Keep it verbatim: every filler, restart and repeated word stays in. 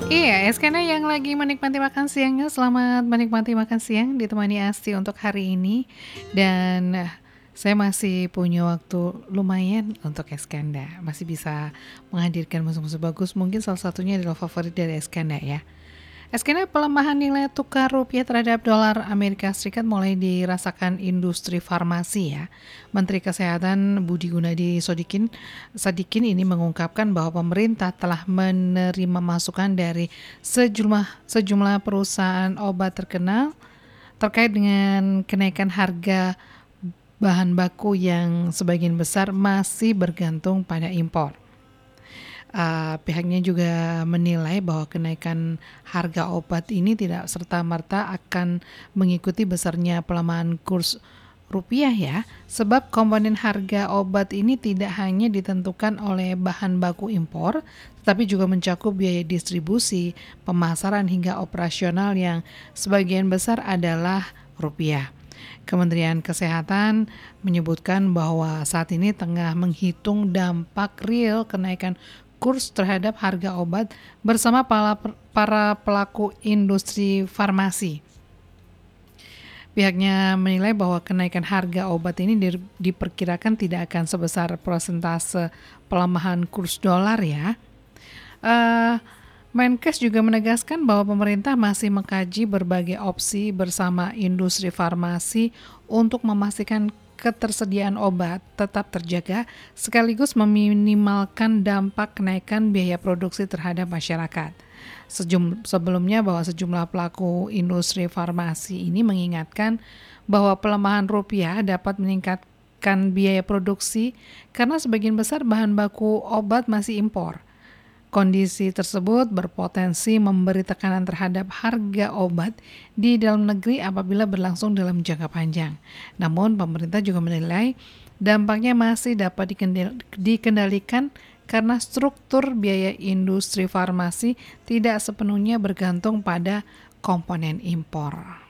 Iya, Eskena yang lagi menikmati makan siangnya, selamat menikmati makan siang ditemani Asti untuk hari ini. Dan eh, saya masih punya waktu lumayan untuk Eskenda, masih bisa menghadirkan musuh-musuh bagus. Mungkin salah satunya adalah favorit dari Eskenda ya. Eskena, pelemahan nilai tukar rupiah terhadap dolar Amerika Serikat mulai dirasakan industri farmasi ya. Menteri Kesehatan Budi Gunadi Sodikin, Sadikin ini mengungkapkan bahwa pemerintah telah menerima masukan dari sejumlah sejumlah perusahaan obat terkenal terkait dengan kenaikan harga bahan baku yang sebagian besar masih bergantung pada impor. Uh, pihaknya juga menilai bahwa kenaikan harga obat ini tidak serta-merta akan mengikuti besarnya pelemahan kurs rupiah ya, sebab komponen harga obat ini tidak hanya ditentukan oleh bahan baku impor, tetapi juga mencakup biaya distribusi, pemasaran hingga operasional yang sebagian besar adalah rupiah. Kementerian Kesehatan menyebutkan bahwa saat ini tengah menghitung dampak real kenaikan kurs terhadap harga obat bersama para, para pelaku industri farmasi. Pihaknya menilai bahwa kenaikan harga obat ini di, diperkirakan tidak akan sebesar persentase pelemahan kurs dolar ya. Uh, Menkes juga menegaskan bahwa pemerintah masih mengkaji berbagai opsi bersama industri farmasi untuk memastikan ketersediaan obat tetap terjaga sekaligus meminimalkan dampak kenaikan biaya produksi terhadap masyarakat. Sejum, sebelumnya bahwa sejumlah pelaku industri farmasi ini mengingatkan bahwa pelemahan rupiah dapat meningkatkan biaya produksi karena sebagian besar bahan baku obat masih impor. Kondisi tersebut berpotensi memberi tekanan terhadap harga obat di dalam negeri apabila berlangsung dalam jangka panjang. Namun pemerintah juga menilai dampaknya masih dapat dikendalikan karena struktur biaya industri farmasi tidak sepenuhnya bergantung pada komponen impor.